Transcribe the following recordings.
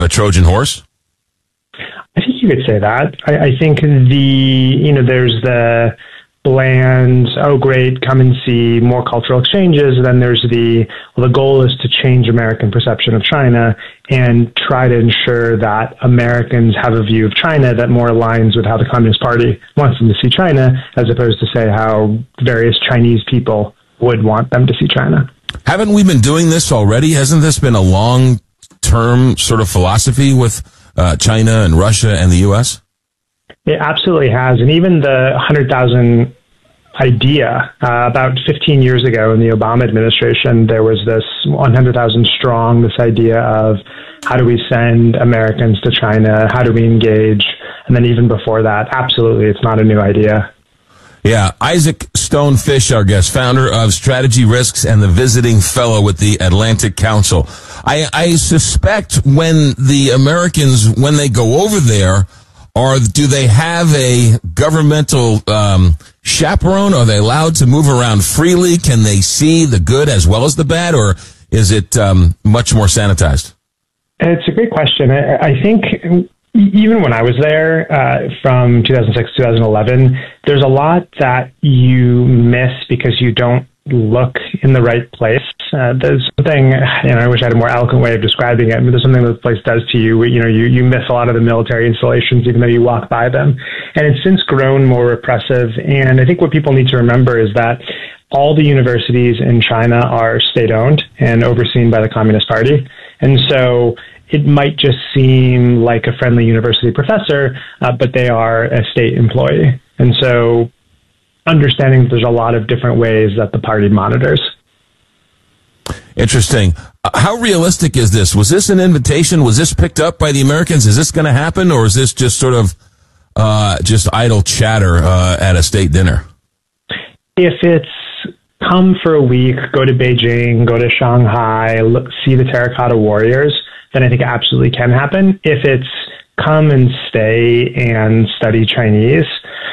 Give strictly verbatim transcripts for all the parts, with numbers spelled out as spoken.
a Trojan horse? I think you could say that. I, I think the, you know, there's the bland, oh, great, come and see, more cultural exchanges. Then there's the, well, the goal is to change American perception of China and try to ensure that Americans have a view of China that more aligns with how the Communist Party wants them to see China, as opposed to, say, how various Chinese people would want them to see China. Haven't we been doing this already? Hasn't this been a long-term sort of philosophy with uh, China and Russia and the U S? It absolutely has. And even the one hundred thousand idea, uh, about fifteen years ago in the Obama administration, there was this one hundred thousand strong, this idea of how do we send Americans to China? How do we engage? And then even before that, absolutely, it's not a new idea. Yeah, Isaac Stone Fish, our guest, founder of Strategy Risks and the visiting fellow with the Atlantic Council. I, I suspect when the Americans, when they go over there, or do they have a governmental um, chaperone? Are they allowed to move around freely? Can they see the good as well as the bad, or is it um, much more sanitized? It's a great question. I, I think even when I was there uh, from two thousand six to two thousand eleven, there's a lot that you miss because you don't look in the right place. Uh, there's something, and I wish I had a more eloquent way of describing it, but there's something that the place does to you. You know, you, you miss a lot of the military installations, even though you walk by them. And it's since grown more repressive. And I think what people need to remember is that all the universities in China are state-owned and overseen by the Communist Party. And so it might just seem like a friendly university professor, uh, but they are a state employee. And so understanding that there's a lot of different ways that the party monitors. Interesting. Uh, how realistic is this? Was this an invitation? Was this picked up by the Americans? Is this going to happen, or is this just sort of uh, just idle chatter uh, at a state dinner? If it's come for a week, go to Beijing, go to Shanghai, look, see the Terracotta Warriors, then I think it absolutely can happen. If it's come and stay and study Chinese,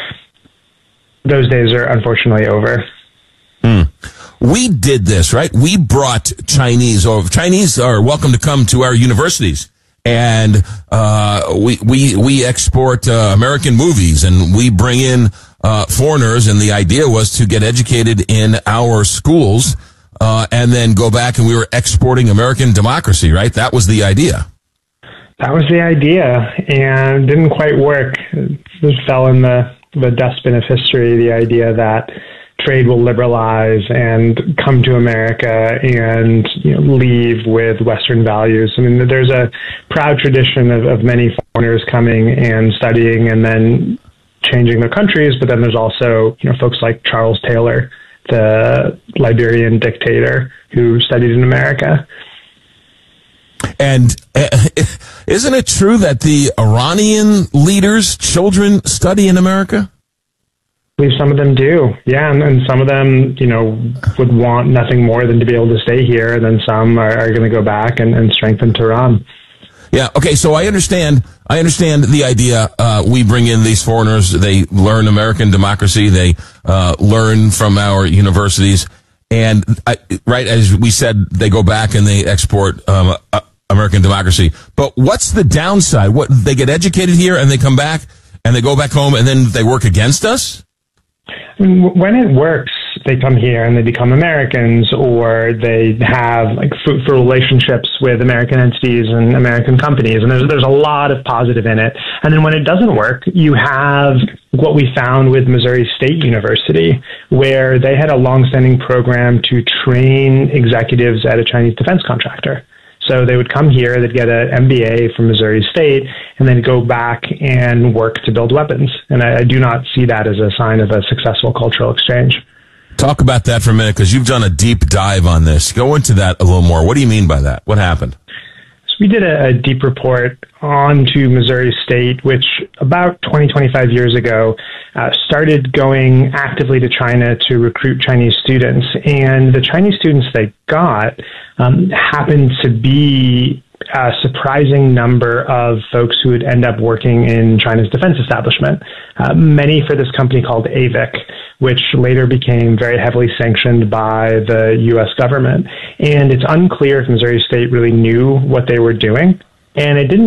those days are unfortunately over. Hmm. We did this, right? We brought Chinese over. Chinese are welcome to come to our universities, and uh, we we we export uh, American movies, and we bring in uh, foreigners. And the idea was to get educated in our schools, uh, and then go back, and we were exporting American democracy, right? That was the idea. That was the idea, and didn't quite work. It just fell in the the dustbin of history. The idea that trade will liberalize and come to America and, you know, leave with Western values. I mean, there's a proud tradition of, of many foreigners coming and studying and then changing their countries. But then there's also, you know, folks like Charles Taylor, the Liberian dictator who studied in America. And uh, isn't it true that the Iranian leaders' children study in America? I believe some of them do, yeah, and, and some of them, you know, would want nothing more than to be able to stay here, and then some are, are going to go back and, and strengthen Tehran. Yeah, okay, so I understand, I understand the idea. Uh, we bring in these foreigners, they learn American democracy, they uh, learn from our universities, and, I, right, as we said, they go back and they export um, uh, American democracy. But what's the downside? What, they get educated here, and they come back, and they go back home, and then they work against us? When it works, they come here and they become Americans, or they have like fruitful relationships with American entities and American companies, and there's there's a lot of positive in it. And then when it doesn't work, you have what we found with Missouri State University, where they had a longstanding program to train executives at a Chinese defense contractor. So they would come here, they'd get an M B A from Missouri State, and then go back and work to build weapons. And I, I do not see that as a sign of a successful cultural exchange. Talk about that for a minute, because you've done a deep dive on this. Go into that a little more. What do you mean by that? What happened? So we did a, a deep report onto Missouri State, which about twenty, twenty-five years ago uh, started going actively to China to recruit Chinese students. And the Chinese students they got um, happened to be a surprising number of folks who would end up working in China's defense establishment, uh, many for this company called A V I C, which later became very heavily sanctioned by the U S government. And it's unclear if Missouri State really knew what they were doing, And it didn't